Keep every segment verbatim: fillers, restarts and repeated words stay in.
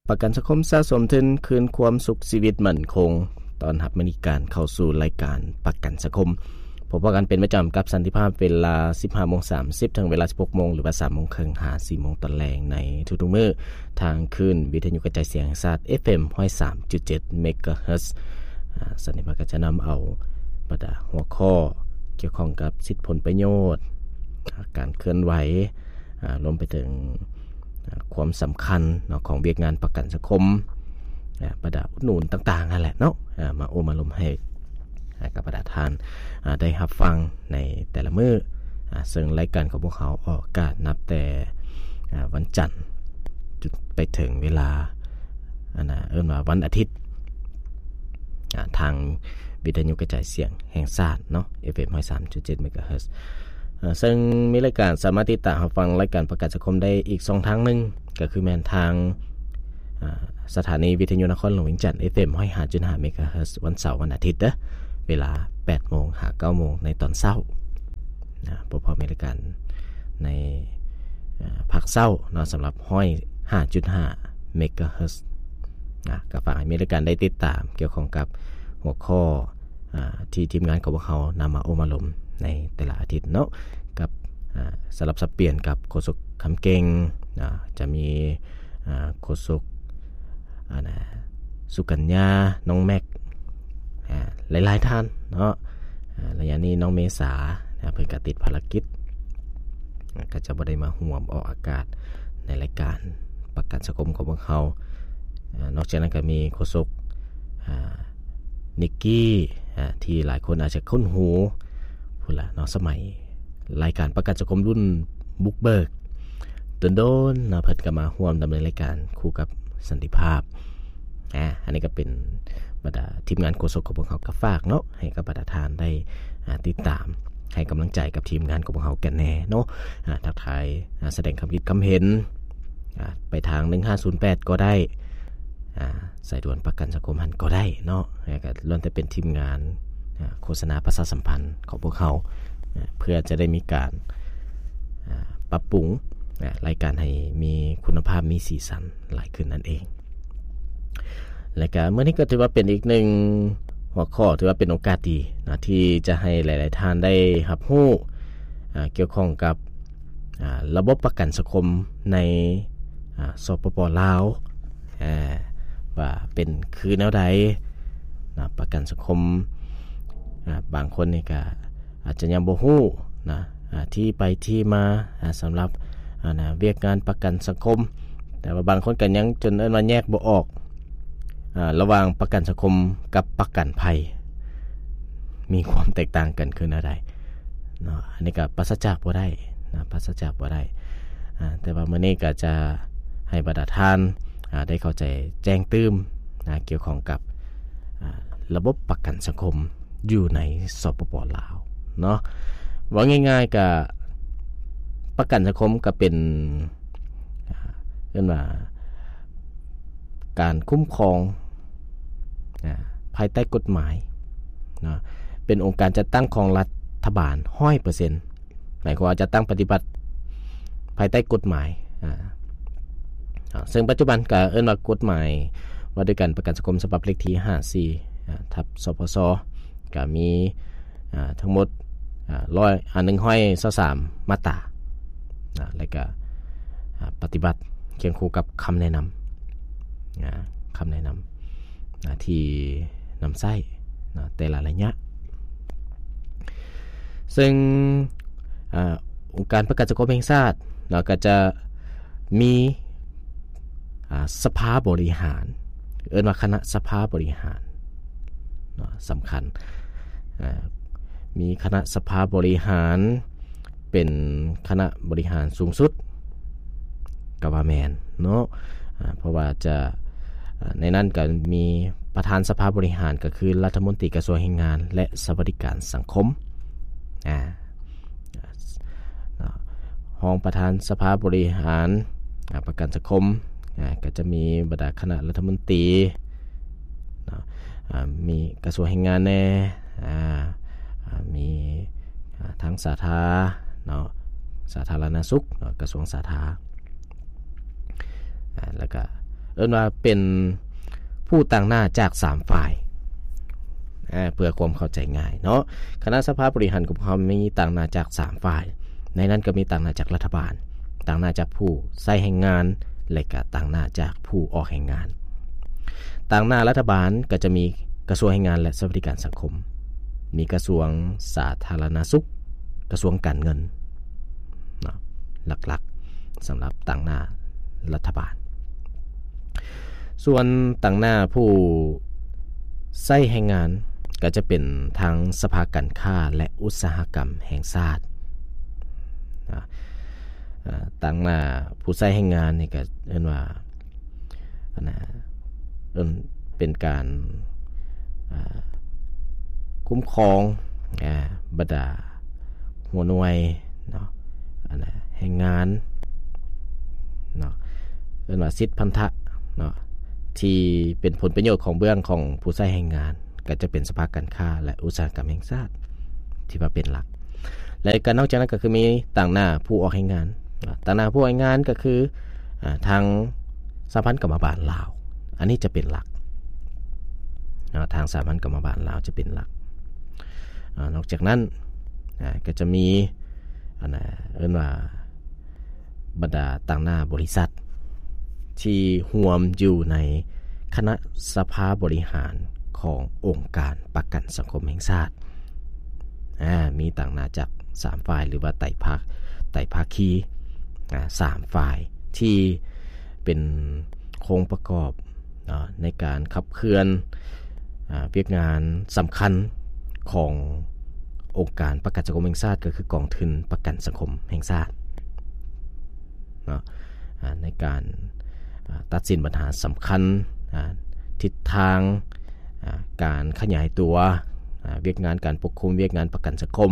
ประกันสังคมสะสมทุนคืนความสุขชีวิตมั่นคงตอนรับมื้อนี้การเข้าสู่รายการประกันสังคมพบกันเป็นประจำกับสันติภาพเวลา สิบห้าโมงสามสิบ ถึงเวลา สิบหกโมงหรือว่า สามโมงครึ่ง หา สี่โมงตอนแลงในทุกๆมื้อทางคลื่นวิทยุกระจายเสียงแห่งชาติ เอฟ เอ็ม หนึ่งร้อยสามจุดเจ็ด เมกะเฮิรตซ์สันติภาพก็จะนำเอาบรรดาหัวข้อเกี่ยวข้องกับสิทธิผลประโยชน์การเคลื่อนไหวรวมไปถึงความสำคัญเนาะของเวียกงานประกันสังคมประดาอุดหนุนต่างๆนั่นแหละเนาะมาโอมาลมให้กับประดาทานได้รับฟังในแต่ละมื้อซึ่งรายการของพวกเขาออกอากาศนับแต่วันจันทร์จนไปถึงเวลาอันน่ะเอิ้นว่าวันอาทิตย์ทางวิทยุกระจายเสียงแห่งชาติเนาะ เอฟ เอ็ม หนึ่งร้อยสามจุดเจ็ด เมกะเฮิรตซ์ซึ่งมีรายการสามารถติดตามรับฟังรายการประกันสังคมได้อีกสองทางนึงก็คือแม่นทางสถานีวิทยุนครหลวงวิงจันทน์ เอฟ เอ็ม หนึ่งร้อยห้าจุดห้า เมกะเฮิรตซ์วันเสาร์วันอาทิตย์เด้อเวลา แปดโมง ถึง เก้าโมงในตอนเช้านะพบพอมีรายการในภาคเช้าเนาะสำหรับ หนึ่งร้อยห้าจุดห้า เมกะเฮิรตซ์นะก็ฝากให้มีรายการได้ติดตามเกี่ยวข้องกับหัวข้อที่ทีมงานของพวกเขานำมาโอมาลมในแต่ละอาทิตย์เนาะกับสลับสับเปลี่ยนกับโฆษกคำเก่งจะมีโฆษกสุกัญญาน้องแม็กหลายๆท่านเนาะระยะนี้น้องเมษาเพิ่นก็ติดภารกิจก็จะบ่ได้มาร่วมออกอากาศในรายการประกันสังคมของพวกเขานอกจากนั้นก็มีโฆษกนิกกี้ที่หลายคนอาจจะคุ้นหูพุ่นล่ะเนาะสมัยรายการประกันสังคมรุ่นบุกเบิกโดนๆเนาะเพิ่นก็มาร่วมดำเนินรายการคู่กับสันติภาพอ่าอันนี้ก็เป็นบรรดาทีมงานโฆษกของพวกเขาก็ฝากเนาะให้กับบรรดาทานได้ติดตามให้กำลังใจกับทีมงานของพวกเขากันแน่เนาะทักทายแสดงความคิดความเห็นไปทางหนึ่งห้าศูนย์แปดก็ได้สายด่วนประกันสังคมหันก็ได้เนาะก็ล้วนแต่เป็นทีมงานโฆษณาประชาสัมพันธ์ของพวกเขาเพื่อจะได้มีการปรับปรุงรายการให้มีคุณภาพมีสีสันหลายขึ้นนั่นเองและก็เมื่อนี้ก็ถือว่าเป็นอีกหนึ่งหัวข้อถือว่าเป็นโอกาสดีนะที่จะให้หลายๆท่านได้รับรู้เกี่ยวข้องกับระบบประกันสังคมในสปป.ลาวว่าเป็นคือแนวใดนะประกันสังคมบางคนนี่ก็อาจจะยังบ่ฮู้นะที่ไปที่มาสำหรับนะเวียกงานประกันสังคมแต่ว่าบางคนก็ยังจนเอิ้นว่าแยกบ่ออกระหว่างประกันสังคมกับประกันภัยมีความแตกต่างกันคืออะไรเนาะอันนี้ก็ปราศจากบ่ได้นะปราศจากบ่ได้แต่ว่ามื้อนี้ก็จะให้บรรดาท่านได้เข้าใจแจ้งตื้มนะเกี่ยวข้องกับระบบประกันสังคมอยู่ในสปป.ลาวเนาะว่าง่ายๆก็ประกันสังคมก็เป็นเรียกว่าการคุ้มครองภายใต้กฎหมายนะเป็นองค์การจัดตั้งของรัฐบาล หนึ่งร้อยเปอร์เซ็นต์ หมายความว่าจะตั้งปฏิบัติภายใต้กฎหมายซึ่งปัจจุบันก็เอิ้นว่ากฎหมายว่าด้วยการประกันสังคมฉบับเลขที่ห้าสิบสี่ทับสปสก็มีทั้งหมดหนึ่งร้อยยี่สิบสามมาตราแล้วก็ปฏิบัติเคียงคู่กับคำแนะนำคำแนะนำที่นำใช้แต่ละระยะซึ่งองค์การประกันสังคมแห่งชาติก็จะมีสภาบริหารเอิ้นว่าคณะสภาบริหารสำคัญมีคณะสภาบริหารเป็นคณะบริหารสูงสุดก็ว่าแม่นเนาะเพราะว่าจะในนั้นก็มีประธานสภาบริหารก็คือรัฐมนตรีกระทรวงแรงงานและสวัสดิการสังคมอ่ารองประธานสภาบริหารประกันสังคมก็จะมีบรรดาคณะรัฐมนตรีมีกระทรวงแรงงานแน่มีทั้งสาธารณเนาะสาธารณสุขเนาะกระทรวงสาธารณ แล้วก็เอิ้นว่าเป็นผู้ต่างหน้าจากสามฝ่ายอ่าเพื่อความเข้าใจง่ายเนาะคณะสภาบริหารของเขามีต่างหน้าจากสามฝ่ายในนั้นก็มีต่างหน้าจากรัฐบาลต่างหน้าจากผู้ใช้แรงงานและก็ต่างหน้าจากผู้ออกแรงงานต่างหน้ารัฐบาลก็จะมีกระทรวงแรงงานและสวัสดิการสังคมมีกระทรวงสาธารณสุขกระทรวงการเงินเนาะหลักๆสำหรับต่างหน้ารัฐบาลส่วนต่างหน้าผู้ใช้แรงงานก็จะเป็นทางสภาการค้าและอุตสาหกรรมแห่งชาติต่างหน้าผู้ใช้แรงงานนี่ก็เรียกว่าอันน่ะเอิ้นเป็นการคุ้มครองบรรดาหัวหน่วยเนาะอันน่ะแรงงานเนาะเรียกว่าสิทธิพันธะเนาะที่เป็นผลประโยชน์ของเบื้องของผู้ใช้แรงงานก็จะเป็นสภาการค้าและอุตสาหกรรมแห่งชาติที่ว่าเป็นหลักและก็นอกจากนั้นก็คือมีต่างหน้าผู้ออกแรงงานต่างหน้าผู้ออกแรงงานก็คือทางสหพันธ์กรรมบาลลาวอันนี้จะเป็นหลักทางสหพันธ์กรรมบาลลาวจะเป็นหลักนอกจากนั้นก็จะมีอันน่ะเอิ้นว่าบรรดาต่างหน้าบริษัทที่ร่วมอยู่ในคณะสภาบริหารขององค์การประกันสังคมแห่งชาติมีต่างหน้าจากสามฝ่ายหรือว่าไต่ภาคไต่ภาคีสามฝ่ายที่เป็นโครงประกอบในการขับเคลื่อนเวียกงานสำคัญขององค์การประกันสังคมแห่งชาติก็คือกองทุนประกันสังคมแห่งชาติเนาะในการตัดสินปัญหาสำคัญทิศทางการขยายตัวเวียกงานการปกคุมเวียกงานประกันสังคม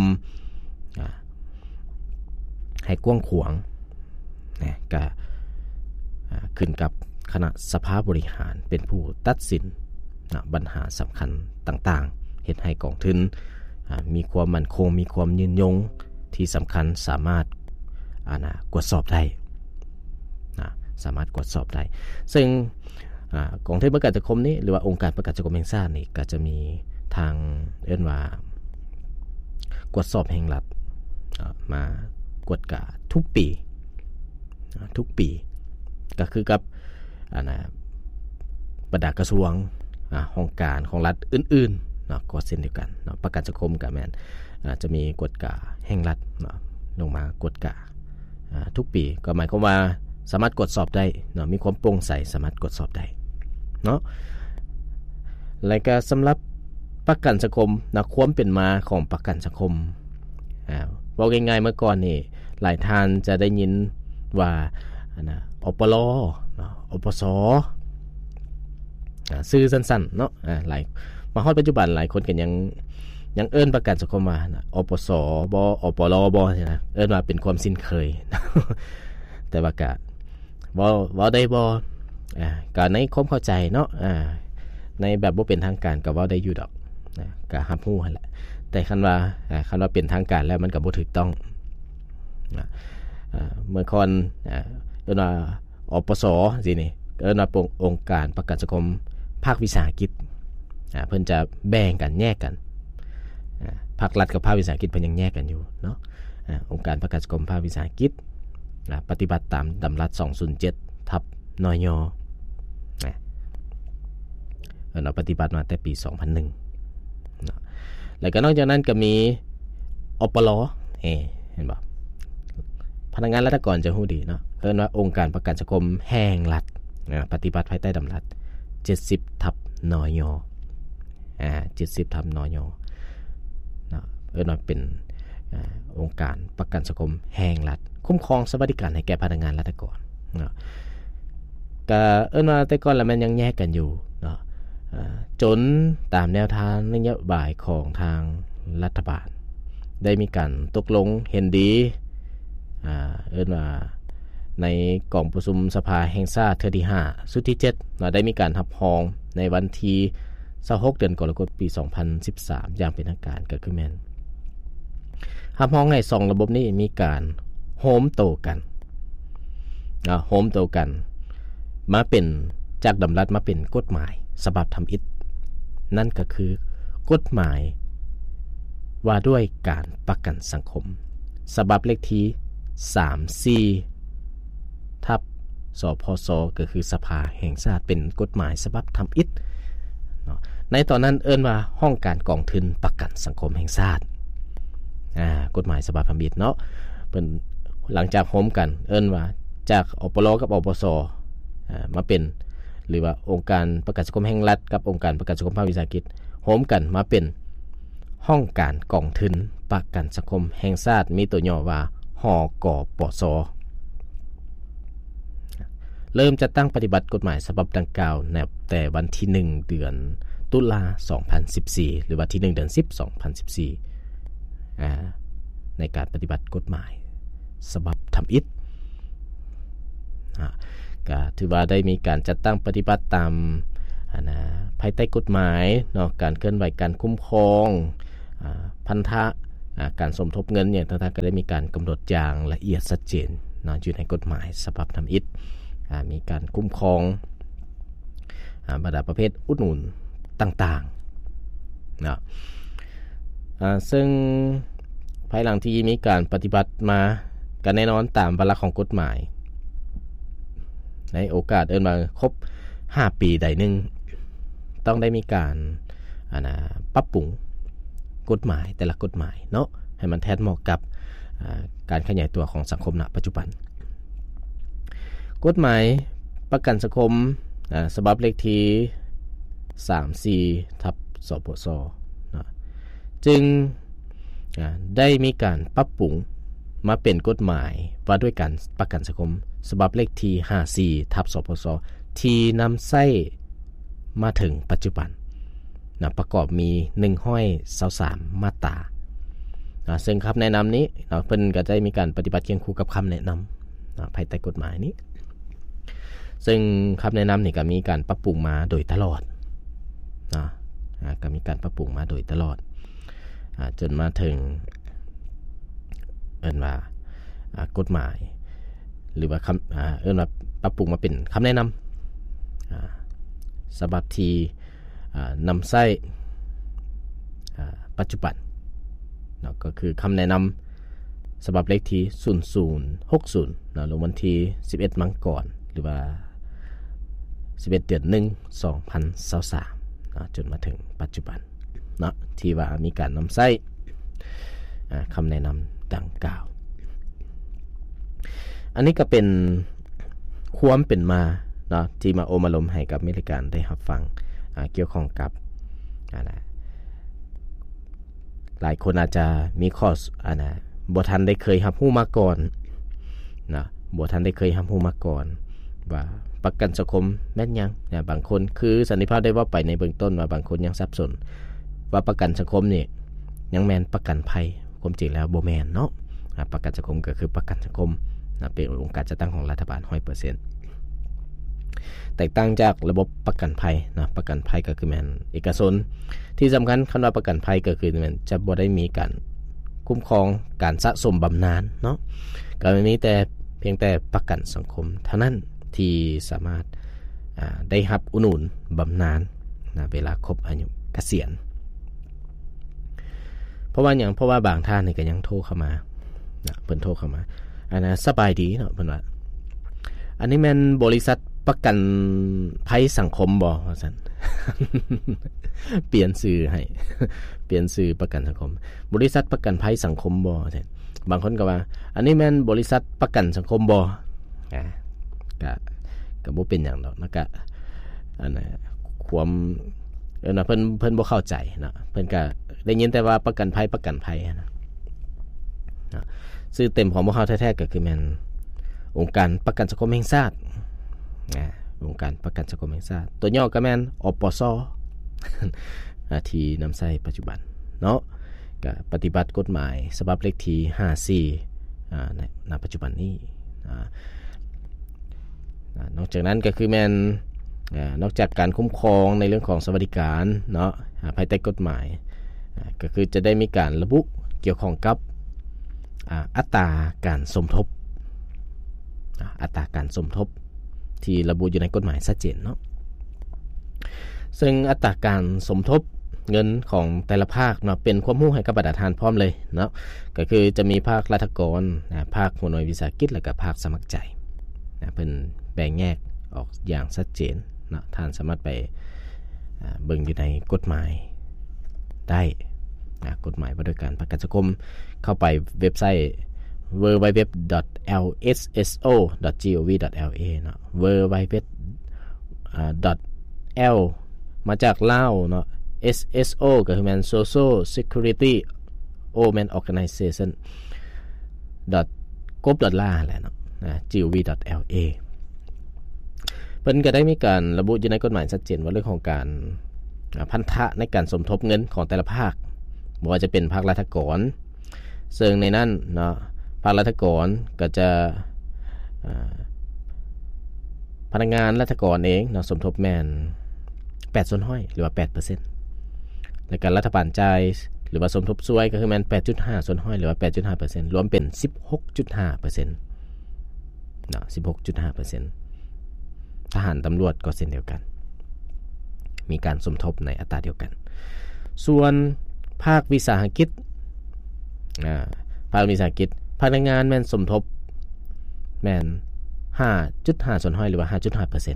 ให้กว้างขวางนะก็ขึ้นกับคณะสภาบริหารเป็นผู้ตัดสินนะปัญหาสำคัญต่างๆเฮ็ดให้กองทุนมีความมั่นคงมีความยืนยงที่สำคัญสามารถอ่านะตรวจสอบได้นะสามารถตรวจสอบได้ซึ่งกองทุนประกันสังคมนี้หรือว่าองค์การประกันสังคมแห่งชาตินี่ก็จะมีทางเรียกว่ากวดสอบแห่งรัฐมากวดกะทุกปีทุกปีก็คือกับอันน่ะบรรดากระทรวงองค์การของรัฐอื่นๆเนาะก็เช่นเดียวกันเนาะประกันสังคมก็แม่นจะมีกฎกะแห่งรัฐเนาะลงมากฎกะทุกปีก็หมายความว่าสามารถตรวจสอบได้เนาะมีความโปร่งใสสามารถตรวจสอบได้เนาะแล้วก็สำหรับประกันสังคมนะความเป็นมาของประกันสังคมอ่าว่าง่ายๆเมื่อก่อนนี่หลายท่านจะได้ยินว่านะอปลเนาะอปสอ่าชื่อสั้นๆเนาะอ่าหลายมาฮอดปัจจุบันหลายคนก็ยังยังเอิ้นประกันสังคมมานะอปสบ่อปลบ่ใช่นะเอิ้นว่าเป็นความสิ้นเคย แต่ว่าก็บ่บ่ได้บ่อ่าก็ในความเข้าใจเนาะอ่าในแบบบ่เป็นทางการก็เว้าได้อยู่ดอกนะก็รับรู้หั่นแหละแต่คันว่าอ่าคันว่าเป็นทางการแล้วมันก็บ่ถูกต้องนะอ่าเมื่อก่อนอ่าเอิ้นว่าอปสสินี่เอิ้นว่าองค์การประกันสังคมภาควิสาหกิจอ่าเพิ่นจะแบ่งกันแยกกันอ่าภาครัฐกับภาควิสาหกิจเพิ่นยังแยกกันอยู่เนาะอ่าองค์การประกันสังคมภาควิสาหกิจอ่าปฏิบัติตามดำรัสสองศูนย์เจ็ดทับนยนะเอิ้นว่าปฏิบัติมาแต่ปีสองพันหนึ่งเนาะแล้วก็นอกจากนั้นก็มีอปลเอ้เห็นบ่พนักงานรัฐกรจะฮู้ดีเนาะเอิ้นว่าองค์การประกันสังคมแห่งรัฐนะปฏิบัติภายใต้ดำรัสเจ็ดสิบทับนยอ่าเจ็ดสิบทับนยเนาะเอิ้นว่าเป็นอ่าองค์การประกันสังคมแห่งรัฐคุ้มครองสวัสดิการให้แก่พนักงานรัฐกรเนาะก็เอิ้นว่าแต่ก่อนแล้วมันยังแยกกันอยู่เนาะอ่าจนตามแนวทางนโยบายของทางรัฐบาลได้มีการตกลงเห็นดีอ่าเอิ้นว่าในกองประชุมสภาแห่งชาติเทื่อที่ห้าสุดที่เจ็ดเราได้มีการรับรองในวันที่ยี่สิบหกเดือนกรกฎาคมปีสองพันสิบสามอย่างเป็นทางการก็คือแม่นรับรองให้สองระบบนี้มีการโฮมโตกันนะโฮมโตกันมาเป็นจากดำรัสมาเป็นกฎหมายฉบับทำอิฐนั่นก็คือกฎหมายว่าด้วยการประกันสังคมฉบับเลขที่สามสิบสี่ทับสพสก็คือสภาแห่งชาติเป็นกฎหมายฉบับทำอิฐในตอนนั้นเอิ้นว่าห้องการกองทุนประกันสังคมแห่งชาติอ่ากฎหมายฉบับทำอิฐเนาะเป็นหลังจากโฮมกันเอิ้นว่าจากอปลกับอปสอ่ามาเป็นหรือว่าองค์การประกันสังคมแห่งรัฐกับองค์การประกันสังคมภาควิสาหกิจโฮมกันมาเป็นห้องการกองทุนประกันสังคมแห่งชาติมีตัวย่อว่าหกปสเริ่มจะตั้งปฏิบัติกฎหมายฉบับดังกล่าวนับแต่วันที่หนึ่งเดือนตุลาสองพันสิบสี่หรือว่าที่หนึ่งเดือนสิบ สองพันสิบสี่อ่าในการปฏิบัติกฎหมายฉบับทำอิฐอ่าก็ถือว่าได้มีการจัดตั้งปฏิบัติตามนะภายใต้กฎหมายเนาะการเคลื่อนไหวการคุ้มครองพันธะการสมทบเงินอย่างต่างๆก็ได้มีการกำหนดอย่างละเอียดชัดเจนเนาะอยู่ในกฎหมายฉบับทำอิฐมีการคุ้มครองบรรดาประเภทอุดหนุนต่างๆเนาะซึ่งภายหลังที่มีการปฏิบัติมากันแน่นอนตามวาระของกฎหมายในโอกาสเอิ้นมาครบห้าปีใดหนึ่งต้องได้มีการอ่านะปรับปรุงกฎหมายแต่ละกฎหมายเนาะให้มันแทนเหมาะกับการขยายตัวของสังคมณปัจจุบันกฎหมายประกันสังคมฉบับเลขที่สามสิบสี่ทับสพสนะจึงได้มีการปรับปรุงมาเป็นกฎหมายว่าด้วยการประกันสังคมฉบับเลขที่ห้าสิบสี่ทับสพสที่นำใช้มาถึงปัจจุบันนะประกอบมีหนึ่งร้อยยี่สิบสามมาตรานะซึ่งคำแนะนำนี้นะเพิ่นก็ได้มีการปฏิบัติเคียงคู่กับคำแนะนำนะภายใต้กฎหมายนี้ซึ่งคำแนะนำนี่ก็มีการปรับปรุงมาโดยตลอดนะก็มีการปรับปรุงมาโดยตลอดจนมาถึงเอิ้นว่ากฎหมายหรือว่าคำเอิ้นว่าปรับปรุงมาเป็นคำแนะนำฉบับที่นำใช้ปัจจุบันเนาะก็คือคำแนะนำฉบับเลขที่ศูนย์ ศูนย์ หก ศูนย์เนาะลงวันที่สิบเอ็ดมังกรหรือว่าสิบเอ็ดเดือนหนึ่ง สองพันยี่สิบสามเนาะจนมาถึงปัจจุบันเนาะที่ว่ามีการนำใช้คำแนะนำดังกล่าวอันนี้ก็เป็นความเป็นมาเนาะที่มาโอมาลมให้กับอเมริกันได้รับฟังเกี่ยวข้องกับนะหลายคนอาจจะมีข้ออ่านะบ่ทันได้เคยรับรู้มาก่อนนะบ่ทันได้เคยรับรู้มาก่อนว่าประกันสังคมแม่นยังนะบางคนคือสันนิษฐานได้ว่าไปในเบื้องต้นว่าบางคนยังสับสนว่าประกันสังคมนี่ยังแม่นประกันภัยความจริงแล้วบ่แม่นเนาะประกันสังคมก็คือประกันสังคมนะเป็นองค์การจัดตั้งของรัฐบาล หนึ่งร้อยเปอร์เซ็นต์ แตกต่างจากระบบประกันภัยนะประกันภัยก็คือแม่นเอกชนที่สำคัญคำว่าประกันภัยก็คือแม่นจะบ่ได้มีการคุ้มครองการสะสมบำนาญเนาะก็มีแต่เพียงแต่ประกันสังคมเท่านั้นที่สามารถได้รับอุดหนุนบำนาญนะเวลาครบอายุเกษียณเพราะว่าอย่างเพราะว่าบางท่านนี่ก็ยังโทรเข้ามานะเพิ่นโทรเข้ามาอันนะสบายดีเนาะเพิ่นว่าอันนี้แม่นบริษัทประกันภัยสังคมบ่ว่าซั่น เปลี่ยนชื่อให้ เปลี่ยนชื่อประกันสังคมบริษัทประกันภัยสังคมบ่ว่าซั่นบางคนก็ว่าอันนี้แม่นบริษัทประกันสังคมบ่อ่าก็ก็บ่เป็นหยังดอกนะก็อันน่ะความเออนะเพิ่นเพิ่นบ่เข้าใจเนาะเพิ่นก็ได้ยินแต่ว่าประกันภัยประกันภัยนะนะชื่อเต็มของพวกเฮาแท้ๆก็คือแม่นองค์การประกันสังคมแห่งชาตินะองค์การประกันสังคมแห่งชาติตัวย่อก็แม่นอปส ที่นำใช้ปัจจุบันเนาะก็ปฏิบัติกฎหมายฉบับเลขที่ห้าสิบสี่อ่าในณปัจจุบันนี้อ่านอกจากนั้นก็คือแม่นนอกจากการคุ้มครองในเรื่องของสวัสดิการเนาะภายใต้กฎหมายก็คือจะได้มีการระบุเกี่ยวข้องกับอัตราการสมทบอัตราการสมทบที่ระบุอยู่ในกฎหมายชัดเจนเนาะซึ่งอัตราการสมทบเงินของแต่ละภาคเนาะเป็นความรู้ให้กับบรรดาทานพร้อมเลยเนาะก็คือจะมีภาครัฐกรนะภาคหัวหน่วยวิสาหกิจและก็ภาคสมัครใจนะเพิ่นแบ่งแยกออกอย่างชัดเจนเนาะท่านสามารถไปเบิ่งอยู่ในกฎหมายได้นะกฎหมายว่าด้วยการประกันสังคมเข้าไปเว็บไซต์ ดับเบิลยู ดับเบิลยู ดับเบิลยู ดอท แอล เอส เอส โอ ดอท จี โอ วี ดอท แอล เอ เนาะ ดับเบิลยู ดับเบิลยู ดับเบิลยู ดอท แอล มาจากลาวเนาะ เอส เอส โอ ก็คือแม่น Social Security Women Organization .กบ .la แหละเนาะนะ จี โอ วี ดอท แอล เอ เพิ่นก็ได้มีการระบุอยู่ในกฎหมายชัดเจนว่าเรื่องของการพันธะในการสมทบเงินของแต่ละภาคบ่ว่าจะเป็นภาครัฐกรซึ่งในนั้นเนาะภาครัฐกรก็จะพนักงานรัฐกรเองเนาะสมทบแม่นแปดส่วนห้อยหรือว่า แปดเปอร์เซ็นต์ แล้วก็รัฐบาลจ่ายหรือว่าสมทบช่วยก็คือแม่น แปดจุดห้า ส่วนห้อยหรือว่า แปดจุดห้าเปอร์เซ็นต์ รวมเป็น สิบหกจุดห้าเปอร์เซ็นต์ เนาะ สิบหกจุดห้าเปอร์เซ็นต์ ทหารตำรวจก็เช่นเดียวกันมีการสมทบในอัตราเดียวกันส่วนภาควิสาหกิจอ่าภาควิสาหกิจพนักงานแม่นสมทบแม่น ห้าจุดห้า ส่วนห้อยหรือว่า ห้าจุดห้าเปอร์เซ็นต์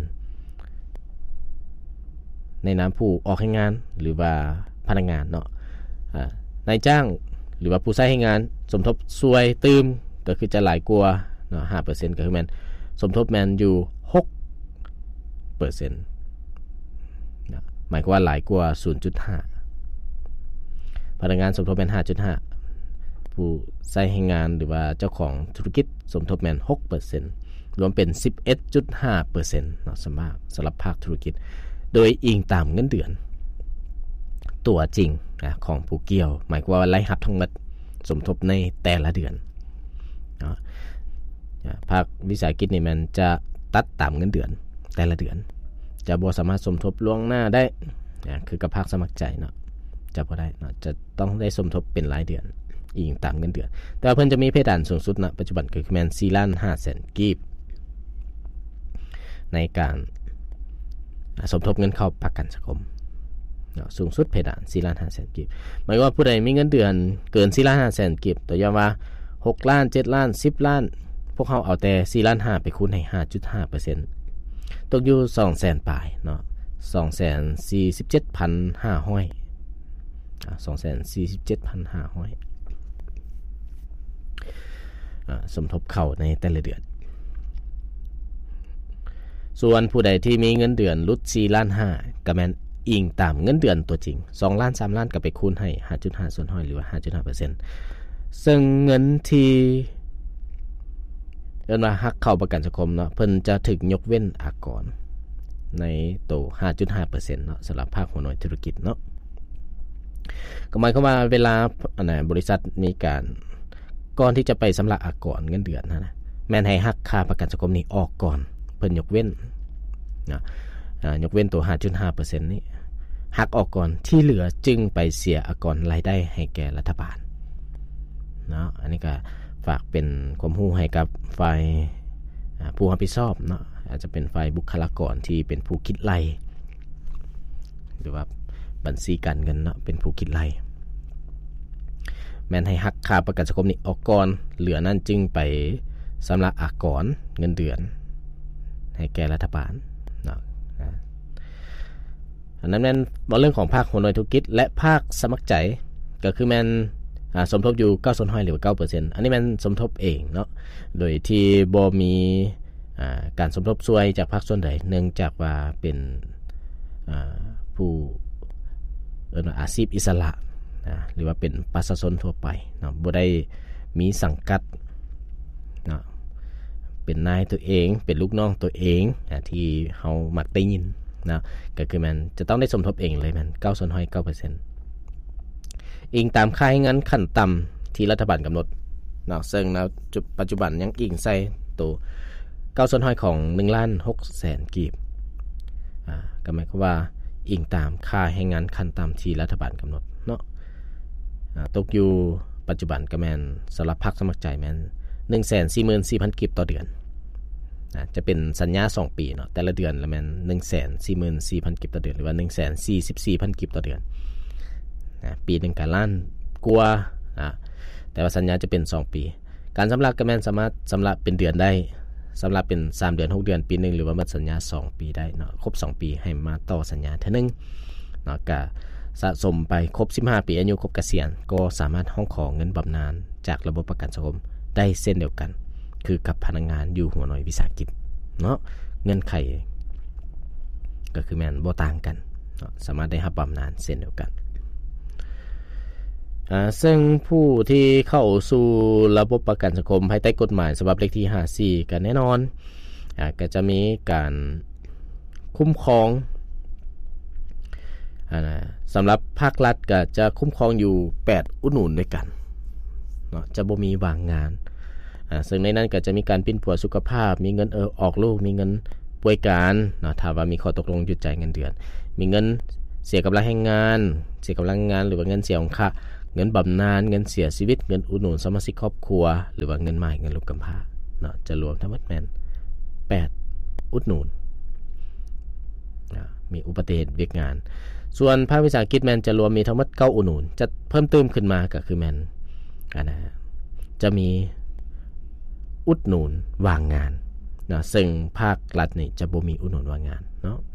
ในนามผู้ออกให้งานหรือว่าพนักงานเนาะอ่านายจ้างหรือว่าผู้ใช้ให้งานสมทบช่วยตืมก็คือจะหลายกว่าเนาะ ห้าเปอร์เซ็นต์ ก็คือแม่นสมทบแม่นอยู่ หกเปอร์เซ็นต์ นะหมายความว่าหลายกว่า ศูนย์จุดห้า พนักงานสมทบแม่น ห้าจุดห้า ผู้ใช้ให้งานหรือว่าเจ้าของธุรกิจสมทบแม่น หกเปอร์เซ็นต์ รวมเป็น สิบเอ็ดจุดห้าเปอร์เซ็นต์ เนาะสำหรับสำหรับภาคธุรกิจโดยอิงตามเงินเดือนตัวจริงนะของผู้เกี่ยวหมายความว่ารายรับทั้งหมดสมทบในแต่ละเดือนเนาะภาควิสาหกิจนี่มันจะตัดตามเงินเดือนแต่ละเดือนจะบ่สามารถสมทบล่วงหน้าได้นะคือกับภาคสมัครใจเนาะจะบ่ได้เนาะจะต้องได้สมทบเป็นรายเดือนอิงตามเงินเดือนแต่เพิ่นจะมีเพดานสูงสุดณปัจจุบันก็คือแม่น สี่ล้านห้าแสน กีบในการสมทบเงินเข้าประกันสังคมเนาะสูงสุดเพดาน สี่ล้านห้าแสน กีบหมายว่าผู้ใดมีเงินเดือนเกิน สี่ล้านห้าแสน กีบตัวย่อว่าหกล้าน เจ็ดล้าน สิบล้านพวกเขาเอาแต่ สี่ล้านห้าไปคูณให้ ห้าจุดห้าเปอร์เซ็นต์ ตกอยู่ สองแสน ปลายเนาะ สองแสนสี่สิบเจ็ดพันห้าร้อย อ่า สองแสนสี่สิบเจ็ดพันห้าร้อย อ่าสมทบเข้าในแต่ละเดือนส่วนผู้ใดที่มีเงินเดือนลุด สี่ล้านห้า ก็แม่นอิงตามเงินเดือนตัวจริง สองล้าน สามล้านก็ไปคูณให้ ห้าจุดห้า ส่วนห้อยหรือว่า ห้าจุดห้าเปอร์เซ็นต์ ซึ่งเงินที่เอิ้นว่าหักเข้าประกันสังคมเนาะเพิ่นจะถูกยกเว้นอากรในโต ห้าจุดห้าเปอร์เซ็นต์ เนาะสำหรับภาคหัวหน่วยธุรกิจเนาะก็หมายความว่าเวลาอันน่ะบริษัทมีการก่อนที่จะไปสำระอากรเงินเดือนนะแม่นให้หักค่าประกันสังคมนี้ออกก่อนเพิ่นยกเว้นนะอ่ายกเว้นตัว ห้าจุดห้าเปอร์เซ็นต์ นี้หักออกก่อนที่เหลือจึงไปเสียอากรรายได้ให้แก่รัฐบาลเนาะอันนี้ก็ฝากเป็นความรู้ให้กับฝ่ายผู้รับผิดชอบเนาะอาจจะเป็นฝ่ายบุคลากรที่เป็นผู้คิดไล่หรือว่าบัญชีการเงินเนาะเป็นผู้คิดไล่แม้นให้หักค่าประกันสังคมนี้ออกก่อนเหลือนั้นจึงไปสำหรับอากรเงินเดือนให้แก่รัฐบาลเนาะอันนั้นแม่นเรื่องของภาคหัวหน่วยธุรกิจและภาคสมัครใจก็คือแม่นสมทบอยู่เก้าส่วนห้อยหรือว่า เก้าเปอร์เซ็นต์ อันนี้มันสมทบเองเนาะโดยที่บ่มีการสมทบช่วยจากภาคส่วนใดเนื่องจากว่าเป็นผู้เอิ้นว่าอาชีพอิสระนะหรือว่าเป็นประชาชนทั่วไปเนาะบ่ได้มีสังกัดเนาะเป็นนายตัวเองเป็นลูกน้องตัวเองนะที่เฮามักได้ยินนะก็คือมันจะต้องได้สมทบเองเลยมันเก้าส่วนห้อย เก้าเปอร์เซ็นต์อิงตามค่าให้เงินขั้นต่ำที่รัฐบาลกำหนดเนาะซึ่งณปัจจุบันยังอิงใส่ตัวเก้าส่วนห้อยของ หนึ่งล้านหกแสน กีบอ่าก็หมายความว่าอิงตามค่าให้เงินขั้นต่ำที่รัฐบาลกำหนดเนาะอ่าตกอยู่ปัจจุบันก็แม่นสำหรับพรรคสมัครใจแม่น หนึ่งแสนสี่หมื่นสี่พัน กีบต่อเดือนจะเป็นสัญญาสองปีเนาะแต่ละเดือนละแม่น หนึ่งแสนสี่หมื่นสี่พัน กิบต่อเดือนหรือว่า หนึ่งแสนสี่สิบสี่พัน กิบต่อเดือนนะปีนึงก็ล้านกว่าอ่าแต่ว่าสัญญาจะเป็นสองปีการสำระก็แม่นสามารถสำระเป็นเดือนได้สำหรับเป็นสามเดือนหกเดือนปีนึงหรือว่ามันสัญญาสองปีได้เนาะครบสองปีให้มาต่อสัญญาเท่านึงเนาะก็สะสมไปครบสิบห้าปีอายุครบเกษียณก็สามารถห้องขอเงินบำนาญจากระบบประกันสังคมได้เส้นเดียวกันคือกับพนักงานอยู่หัวหน่วยวิสาหกิจเนาะเงินไขก็คือแม่นบ่ต่างกันเนาะสามารถได้รับบำนาญเส้นเดียวกันอ่าซึ่งผู้ที่เข้าสู่ระบบประกันสังคมภายใต้กฎหมายฉบับเลขที่ห้าสิบสี่ก็แน่นอนอ่าก็จะมีการคุ้มครองอ่าสำหรับภาครัฐก็จะคุ้มครองอยู่แปดอุดหนุนด้วยกันเนาะจะบ่มีว่างงานอ่าซึ่งในนั้นก็จะมีการปิ้นปัวสุขภาพมีเงินเออออกลูกมีเงินป่วยการเนาะถ้าว่ามีข้อตกลงหยุดจ่ายเงินเดือนมีเงินเสียกำลังแรงงานเสียกำลังงานหรือว่าเงินเสียของค่าเงินบำนาญเงินเสียชีวิตเงินอุดหนุนสมาชิกครอบครัวหรือว่าเงินใหม่เงินลูกกำพร้าเนาะจะรวมทั้งหมดแม่นแปดอุดหนุนมีอุบัติเหตุเวียกงานส่วนภาควิสาหกิจแม่นจะรวมมีทั้งหมดเก้าอุดหนุนจะเพิ่มเติมขึ้นมาก็คือแม่นอ่านะจะมีอุดหนุนว่างงานเนาะซึ่งภาครัฐนี่จะบ่มีอุดหนุนว่างงานเนาะ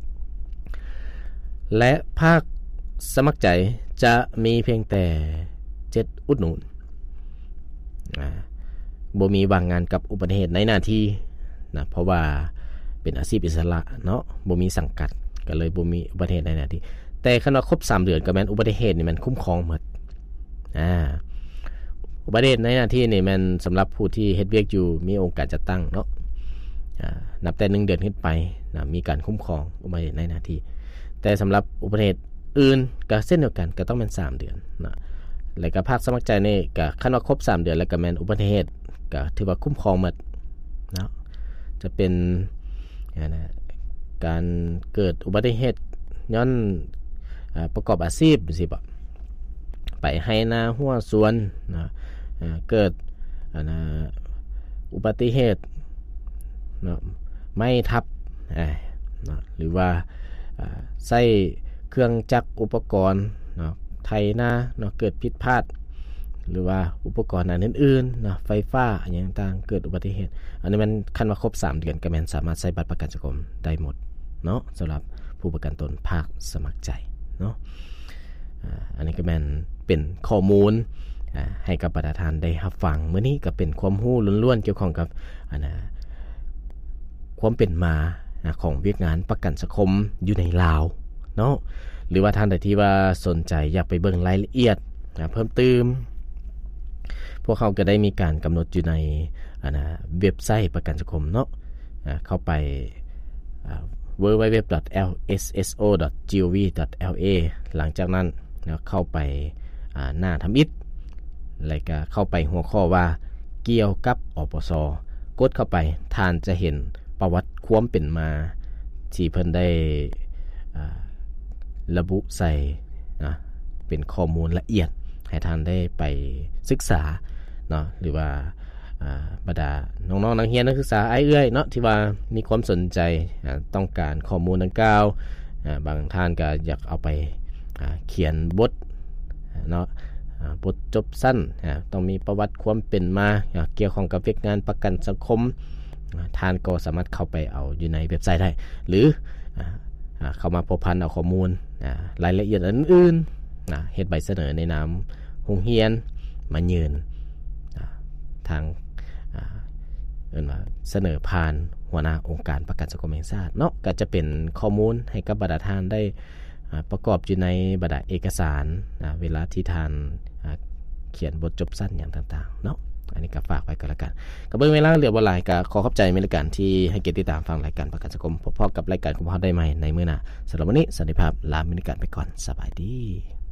และภาคสมัครใจจะมีเพียงแต่เจ็ดอุดหนุนอ่าบ่มีว่างงานกับอุบัติเหตุในหน้าที่นะเพราะว่าเป็นอาชีพอิสระเนาะบ่มีสังกัดก็เลยบ่มีอุบัติเหตุในหน้าที่แต่คันว่าครบสามเดือนก็แม่นอุบัติเหตุนี่มันคุ้มครองหมดอ่าอุบัติเหตุในหน้าที่นี่มันสำหรับผู้ที่เฮ็ดเวียกอยู่มีโอกาสจะตั้งเนาะอ่านับแต่หนึ่งเดือนขึ้นไปนะมีการคุ้มครองอุบัติเหตุในหน้าที่แต่สำหรับอุบัติเหตุอื่นก็เส้นเดียวกันก็ต้องเป็นสามเดือนนะแล้วก็ภาคสมัครใจนี่ก็คันว่าครบสามเดือนแล้วก็แม่นอุบัติเหตุก็ถือว่าคุ้มครองหมดเนาะจะเป็นนะการเกิดอุบัติเหตุย้อนประกอบอาชีพสิบ่ไปให้นาหัวสวนนะเกิดนะอุบัติเหตุนะไม่ทับนะหรือว่าใช้เครื่องจักรอุปกรณ์เนาะไถนาเนาะเกิดผิดพลาดหรือว่าอุปกรณ์อันอื่นๆเนาะไฟฟ้าอย่างต่างๆเกิดอุบัติเหตุอันนี้มันคันว่าครบสามเดือนก็แม่นสามารถใช้บัตรประกันสังคมได้หมดเนาะสำหรับผู้ประกันตนภาคสมัครใจเนาะอ่าอันนี้ก็แม่นเป็นข้อมูลอ่าให้กับประชาชนได้รับฟังมื้อนี้ก็เป็นความรู้ล้วนๆเกี่ยวข้องกับอันน่ะความเป็นมาของเวียกงานประกันสังคมอยู่ในลาวเนาะหรือว่าท่านใดที่ว่าสนใจอยากไปเบิ่งรายละเอียดนะเพิ่มเติมพวกเขาก็ได้มีการกำหนดอยู่ในอ่านะเว็บไซต์ประกันสังคมเนาะอ่าเข้าไปอ่า ดับเบิลยู ดับเบิลยู ดับเบิลยู ดอท แอล เอส เอส โอ ดอท จี โอ วี ดอท แอล เอ หลังจากนั้นนะเข้าไปอ่าหน้าทำอิฐแล้วก็เข้าไปหัวข้อว่าเกี่ยวกับอปส.กดเข้าไปท่านจะเห็นประวัติความเป็นมาที่เพิ่นได้ระบุใส่นะเป็นข้อมูลละเอียดให้ท่านได้ไปศึกษาเนาะหรือว่าบรรดาน้องๆนักเรียนนักศึกษาไอ้เอื้อยเนาะที่ว่ามีความสนใจต้องการข้อมูลดังกล่าวบางท่านก็อยากเอาไปเขียนบทเนาะบทจบสั้นต้องมีประวัติความเป็นมาเกี่ยวข้องกับเวียกงานประกันสังคมท่านก็สามารถเข้าไปเอาอยู่ในเว็บไซต์ได้หรือเข้ามาพบพันเอาข้อมูลรายละเอียดอื่นๆเฮ็ดใบเสนอในนามโรงเรียนมายืนทางเอิ้นว่าเสนอผ่านหัวหน้าองค์การประกันสังคมแห่งชาติเนาะก็จะเป็นข้อมูลให้กับบรรดาท่านได้ประกอบอยู่ในบรรดาเอกสารเวลาที่ท่านเขียนบทจบสั้นอย่างต่างๆเนาะอันนี้ก็ฝากไว้กันละกันก็เบิ่งเวลาเหลือบ่หลายก็ขอขอบใจในรายการที่ให้เกียรติติดตามฟังรายการประกันสังคมพบกับรายการของพวกเราได้ใหม่ในมื้อหน้าสำหรับวันนี้สวัสดีครับลาไปก่อนสบายดี